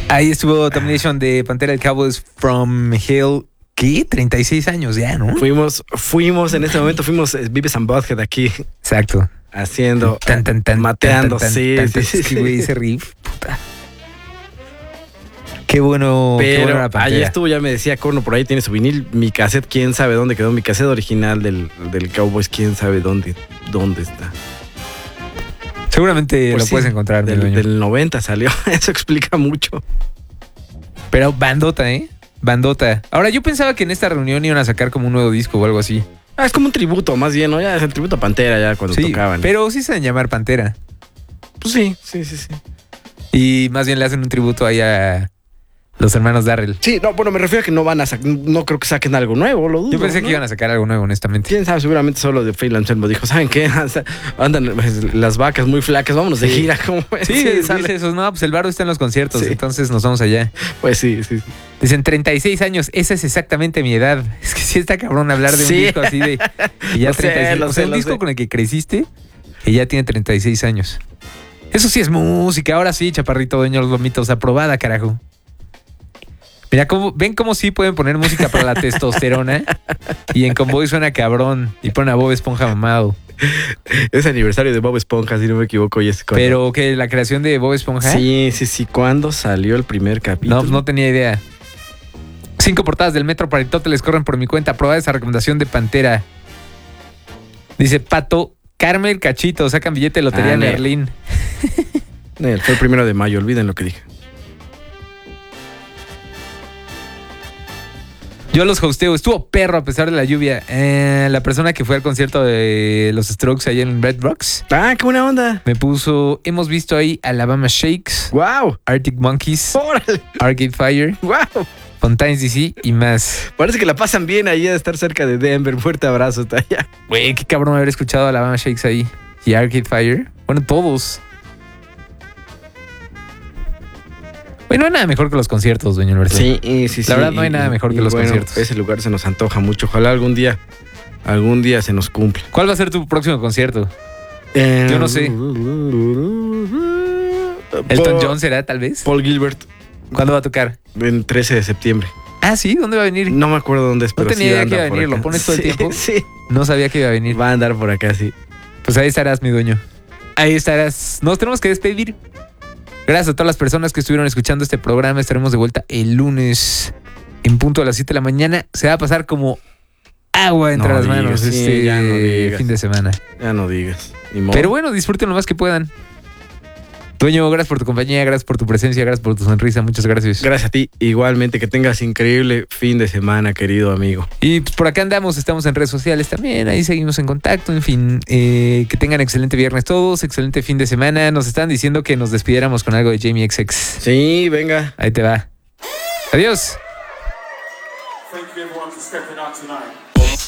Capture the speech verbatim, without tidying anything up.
Ahí estuvo Domination de Pantera del Cowboys from Hell. ¿Qué? treinta y seis años ya, ¿no? Fuimos, fuimos en ese momento, fuimos eh, Beavis and Butthead aquí. Exacto. Haciendo, tan, tan, tan, mateando, tan, tan, sí, tan, sí, tan, sí, sí, sí. güey, ese riff, puta. Qué bueno, Pero qué bueno la Pantera. ahí estuvo, ya me decía Corno, por ahí tiene su vinil. Mi cassette, quién sabe dónde quedó. Mi cassette original del, del Cowboys, quién sabe dónde, dónde está. Seguramente Pues lo sí, puedes encontrar, mi del, dueño. del noventa salió, eso explica mucho. Pero bandota, ¿eh? Bandota. Ahora, yo pensaba que en esta reunión iban a sacar como un nuevo disco o algo así. Ah, es como un tributo, más bien, ¿no? Ya es el tributo a Pantera, ya cuando Sí, tocaban. pero sí se deben llamar Pantera. Pues sí, sí, sí, sí. Y más bien le hacen un tributo ahí a los hermanos Darrell. Sí, no, bueno, me refiero a que no van a sacar, no creo que saquen algo nuevo, lo dudo. Yo pensé ¿no? que iban a sacar algo nuevo, honestamente. Quién sabe, seguramente solo de Phil Anselmo dijo, ¿saben qué? Andan pues, las vacas muy flacas, vámonos de Sí. gira. ¿Cómo ves? Sí, Sí, dice sale. eso. No, pues el barro está en los conciertos, Sí. entonces nos vamos allá. Pues sí, sí. Dicen treinta y seis años, esa es exactamente mi edad. Es que sí está cabrón hablar de Sí. un disco así de... Y ya Lo sé, treinta y seis. lo O sea, sé, un lo disco sé. con el que creciste y ya tiene treinta y seis años. Eso sí es música. Ahora sí, chaparrito, dueño de los lomitos, aprobada, carajo. Mira, cómo, ven cómo sí pueden poner música para la testosterona y en Convoy suena cabrón y ponen a Bob Esponja mamado. Es aniversario de Bob Esponja, si no me equivoco. Y es cuando... Pero que la creación de Bob Esponja... Sí, sí, sí. ¿Cuándo salió el primer capítulo? No, no tenía idea. Cinco portadas del Metro para Aristóteles corren por mi cuenta. Aprobada esa recomendación de Pantera. Dice Pato, Carmel Cachito, sacan billete de lotería Ah, en ne. Berlín. Eh, Fue el primero de mayo, olviden lo que dije. Yo los hosteo, estuvo perro a pesar de la lluvia. Eh, la persona que fue al concierto de los Strokes allá en Red Rocks Ah, qué buena onda. me puso, hemos visto ahí Alabama Shakes, Wow. Arctic Monkeys, Órale. Arcade Fire, Wow. Fontaine's D C y más. Parece que la pasan bien ahí de estar cerca de Denver. Fuerte abrazo hasta allá. Güey, qué cabrón haber escuchado Alabama Shakes ahí. Y Arcade Fire. Bueno, todos. Bueno, no hay nada mejor que los conciertos, dueño Alberto. Sí, sí, sí. La verdad no hay nada mejor que los conciertos. Ese lugar se nos antoja mucho. Ojalá algún día, algún día se nos cumpla. ¿Cuál va a ser tu próximo concierto? Eh, Yo no sé. ¿Elton John será, tal vez? Paul Gilbert, ¿Cuándo va a tocar? en trece de septiembre. Ah, ¿sí? ¿Dónde va a venir? No me acuerdo dónde es, No pero tenía sí idea anda que iba a por venir, acá. ¿lo pones todo el Sí, tiempo? Sí, No sabía que iba a venir. va a andar por acá, sí. Pues ahí estarás, mi dueño. Ahí estarás. Nos tenemos que despedir. Gracias a todas las personas que estuvieron escuchando este programa. Estaremos de vuelta el lunes en punto a las siete de la mañana. Se va a pasar como agua entre No las digas, manos sí, este ya no digas. fin de semana. Ya no digas. Ni modo. Pero bueno, disfruten lo más que puedan. Dueño, gracias por tu compañía, gracias por tu presencia, gracias por tu sonrisa. Muchas gracias. Gracias a ti. Igualmente, que tengas increíble fin de semana, querido amigo. Y pues por acá andamos, estamos en redes sociales también, ahí seguimos en contacto, en fin, eh, que tengan excelente viernes todos, excelente fin de semana. Nos están diciendo que nos despidiéramos con algo de Jamie X X. Sí, venga. Ahí te va. Adiós. Thank you everyone for stepping out tonight.